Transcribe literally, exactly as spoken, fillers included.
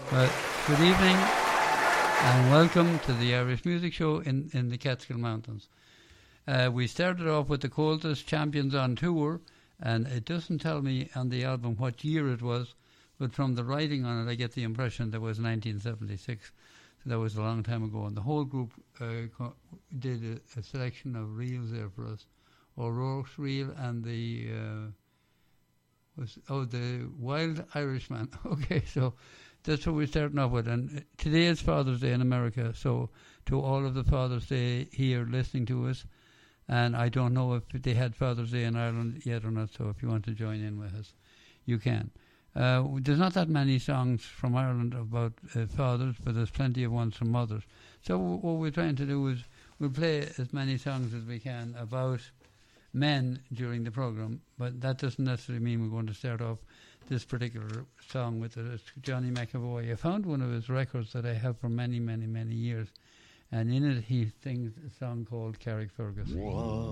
Well, good evening and welcome to the Irish Music Show in, in the Catskill Mountains. Uh, we started off with the Coldest Champions on Tour, and it doesn't tell me on the album what year it was, but from the writing on it I get the impression that it was nineteen seventy-six. So that was a long time ago, and the whole group uh, co- did a, a selection of reels there for us. O'Rourke's reel and the uh, was oh the Wild Irishman. Okay, so that's what we're starting off with. And today is Father's Day in America, so to all of the Father's Day here listening to us, and I don't know if they had Father's Day in Ireland yet or not, so if you want to join in with us, you can. Uh, there's not that many songs from Ireland about uh, fathers, but there's plenty of ones from mothers. So w- what we're trying to do is we'll play as many songs as we can about men during the program, but that doesn't necessarily mean we're going to start off this particular song with it. It's Johnny McAvoy. I found one of his records that I have for many, many, many years, and in it he sings a song called Carrickfergus. Whoa.